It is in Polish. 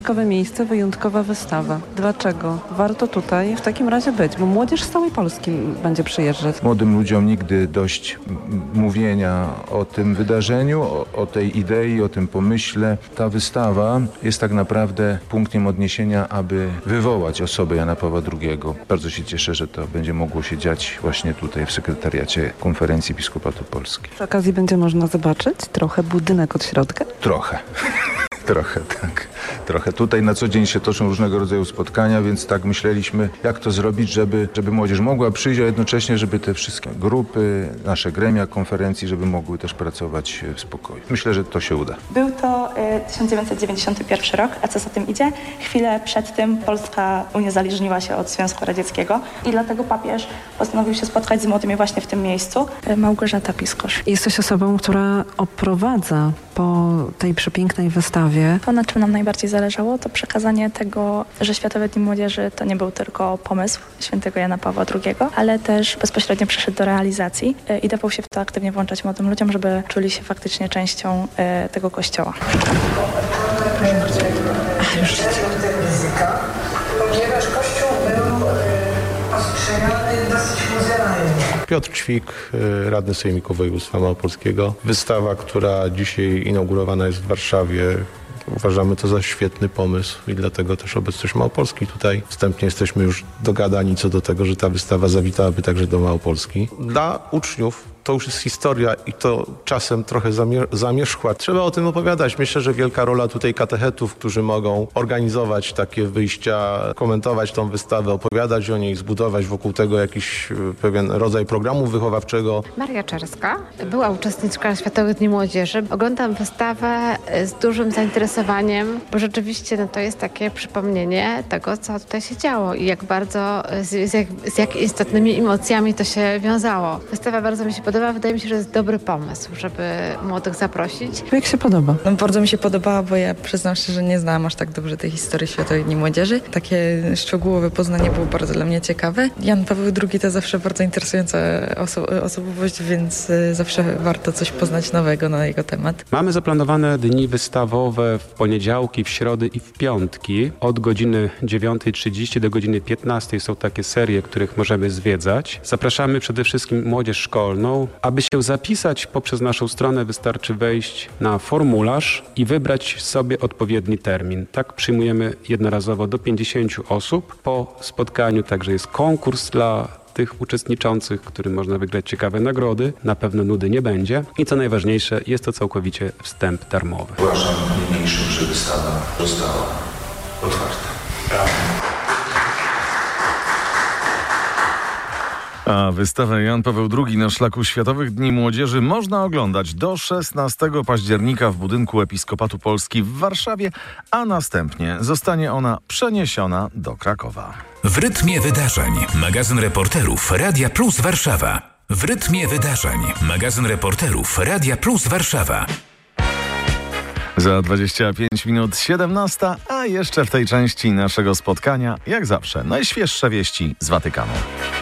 Wyjątkowe miejsce, wyjątkowa wystawa. Dlaczego warto tutaj w takim razie być? Bo młodzież z całej Polski będzie przyjeżdżać. Młodym ludziom nigdy dość mówienia o tym wydarzeniu, o tej idei, o tym pomyśle. Ta wystawa jest tak naprawdę punktem odniesienia, aby wywołać osobę Jana Pawła II. Bardzo się cieszę, że to będzie mogło się dziać właśnie tutaj w sekretariacie Konferencji Episkopatu Polski. Przy okazji będzie można zobaczyć trochę budynek od środka? Trochę. Tak. Trochę. Tutaj na co dzień się toczą różnego rodzaju spotkania, więc tak myśleliśmy, jak to zrobić, żeby młodzież mogła przyjść, a jednocześnie, żeby te wszystkie grupy, nasze gremia konferencji, żeby mogły też pracować w spokoju. Myślę, że to się uda. Był to 1991 rok, a co za tym idzie? Chwilę przed tym Polska uniezależniła się od Związku Radzieckiego i dlatego papież postanowił się spotkać z młodymi właśnie w tym miejscu. Małgorzata Piskosz. Jesteś osobą, która oprowadza po tej przepięknej wystawie. To, na czym nam najbardziej zależało, to przekazanie tego, że Światowe Dni Młodzieży to nie był tylko pomysł świętego Jana Pawła II, ale też bezpośrednio przeszedł do realizacji i dawał się w to aktywnie włączać młodym ludziom, żeby czuli się faktycznie częścią tego kościoła. Ponieważ kościół był postrzegany dosyć muzealnie. Piotr Ćwik, radny Sejmiku Województwa Małopolskiego. Wystawa, która dzisiaj inaugurowana jest w Warszawie. Uważamy to za świetny pomysł i dlatego też obecność Małopolski tutaj. Wstępnie jesteśmy już dogadani co do tego, że ta wystawa zawitałaby także do Małopolski. Dla uczniów to już jest historia i to czasem trochę zamierzchła. Trzeba o tym opowiadać. Myślę, że wielka rola tutaj katechetów, którzy mogą organizować takie wyjścia, komentować tą wystawę, opowiadać o niej, zbudować wokół tego jakiś pewien rodzaj programu wychowawczego. Maria Czerska, była uczestniczka Światowych Dni Młodzieży. Oglądam wystawę z dużym zainteresowaniem, bo rzeczywiście to jest takie przypomnienie tego, co tutaj się działo i jak bardzo, z jak istotnymi emocjami to się wiązało. Wystawa bardzo mi się podoba. Wydaje mi się, że jest dobry pomysł, żeby młodych zaprosić. Jak się podoba? Bardzo mi się podobała, bo ja przyznam szczerze, że nie znałam aż tak dobrze tej historii Światowych Dni Młodzieży. Takie szczegółowe poznanie było bardzo dla mnie ciekawe. Jan Paweł II to zawsze bardzo interesująca osobowość, więc zawsze warto coś poznać nowego na jego temat. Mamy zaplanowane dni wystawowe w poniedziałki, w środy i w piątki. Od godziny 9:30 do godziny 15 są takie serie, których możemy zwiedzać. Zapraszamy przede wszystkim młodzież szkolną. Aby się zapisać poprzez naszą stronę, wystarczy wejść na formularz i wybrać sobie odpowiedni termin. Tak przyjmujemy jednorazowo do 50 osób. Po spotkaniu także jest konkurs dla tych uczestniczących, którym można wygrać ciekawe nagrody. Na pewno nudy nie będzie. I co najważniejsze, jest to całkowicie wstęp darmowy. Uważam niniejszym, że wystawa została otwarta. A wystawę Jan Paweł II na szlaku Światowych Dni Młodzieży można oglądać do 16 października w budynku Episkopatu Polski w Warszawie, a następnie zostanie ona przeniesiona do Krakowa. W rytmie wydarzeń. Magazyn reporterów Radia Plus Warszawa. W rytmie wydarzeń. Magazyn reporterów Radia Plus Warszawa. Za 25 minut 17, a jeszcze w tej części naszego spotkania, jak zawsze, najświeższe wieści z Watykanu.